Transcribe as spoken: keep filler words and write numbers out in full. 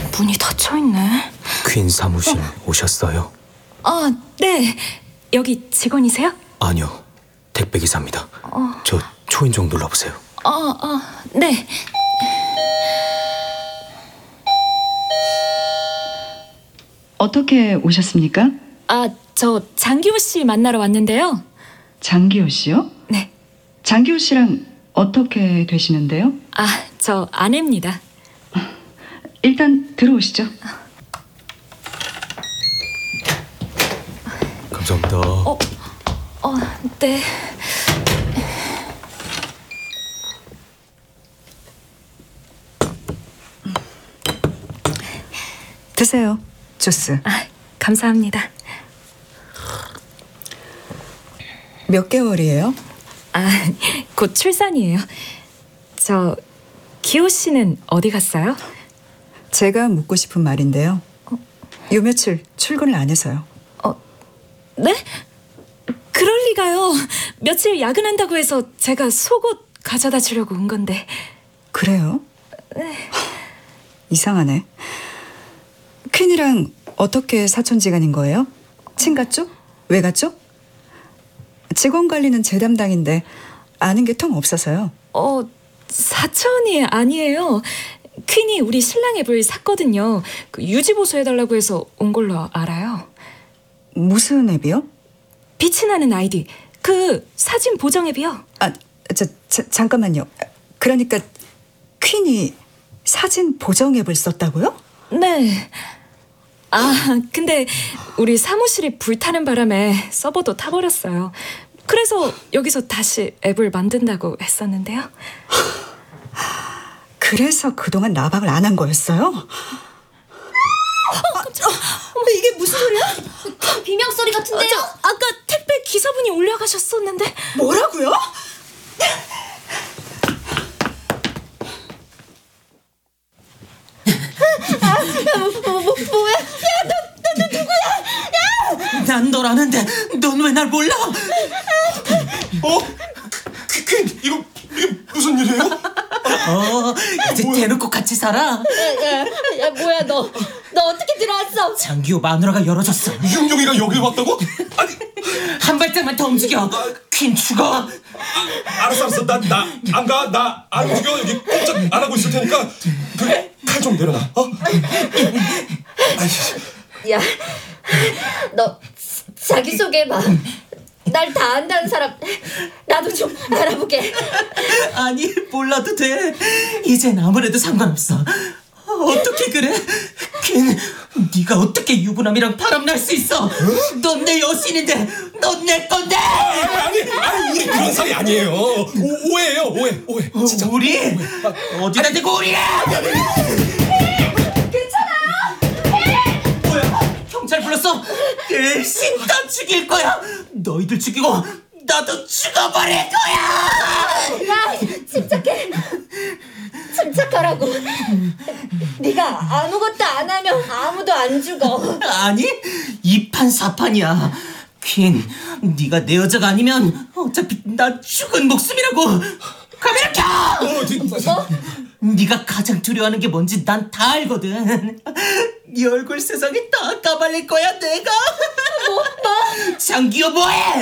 문이 닫혀있네. 퀸 사무실 어. 오셨어요? 아, 네. 여기 직원이세요? 아니요, 택배기사입니다. 어... 저 초인종 눌러보세요. 어, 어, 네. 어떻게 오셨습니까? 아, 저 장기호 씨 만나러 왔는데요. 장기호 씨요? 네. 장기호 씨랑 어떻게 되시는데요? 아, 저 아내입니다. 일단 들어오시죠. 감사합니다. 어, 어, 네. 드세요, 주스. 아, 감사합니다. 몇 개월이에요? 아, 곧 출산이에요. 저 기호 씨는 어디 갔어요? 제가 묻고 싶은 말인데요. 어? 요 며칠 출근을 안 해서요. 어, 네? 그럴 리가요. 며칠 야근한다고 해서 제가 속옷 가져다 주려고 온 건데. 그래요? 네. 이상하네. 퀸이랑 어떻게 사촌지간인 거예요? 친가 쪽? 외가 쪽? 직원 관리는 제 담당인데 아는 게 통 없어서요. 어, 사촌이 아니에요. 퀸이 우리 신랑 앱을 샀거든요. 그 유지보수해달라고 해서 온 걸로 알아요. 무슨 앱이요? 빛이 나는 아이디. 그 사진 보정 앱이요. 아, 저, 자, 잠깐만요. 그러니까 퀸이 사진 보정 앱을 썼다고요? 네. 아, 근데 우리 사무실이 불타는 바람에 서버도 타버렸어요. 그래서 여기서 다시 앱을 만든다고 했었는데요. 그래서 그동안 나방을 안 한 거였어요? 어, 깜짝... 어, 이게 무슨 소리야? 큰 비명 소리 같은데요? 어, 저, 아까 택배 기사분이 올라가셨었는데. 뭐라고요? 아, 뭐, 뭐, 뭐야? 야, 너, 너, 너 누구야? 야! 난 널 아는데 넌 왜 날 몰라? 어? 퀸, 이거, 이게 무슨 일이에요? 어, 이제 뭐야? 대놓고 같이 살아? 야, 야, 야, 뭐야 너? 너 어떻게 들어왔어? 장기호 마누라가 열어줬어. 이경영이가 여길 왔다고? 아니, 한 발짝만 더 움직여. 퀸 죽어. 아, 알았어, 알았어. 난, 나, 안 가. 나 안 움직여. 여기 꼼짝 안 하고 있을 테니까. 그, 칼 좀 내려놔, 어? 야, 너 자기소개해봐. 날 다 안다는 사람 나도 좀 알아보게. 아니, 몰라도 돼. 이젠 아무래도 상관없어. 어떻게 그래? 퀸, 네가 어떻게 유부남이랑 바람날 수 있어? 넌 내 여신인데 넌 내 건데. 아니, 아니, 우리 그런 사이 아니에요. 오, 오해예요, 오해, 오해. 진짜. 우리? 오해. 어디다 대고 우리야? 경찰 불렀어? 대신 다 죽일 거야. 너희들 죽이고 나도 죽어버릴 거야. 야, 침착해. 침착하라고. 네가 아무것도 안 하면 아무도 안 죽어. 아니, 이판사판이야. 퀸, 네가 내 여자가 아니면 어차피 나 죽은 목숨이라고. 카메라 켜! 어, 디, 뭐? 네가 가장 두려워하는 게 뭔지 난 다 알거든. 네 얼굴 세상에 다 까발릴 거야 내가. 뭐? 뭐? 장기호 뭐해?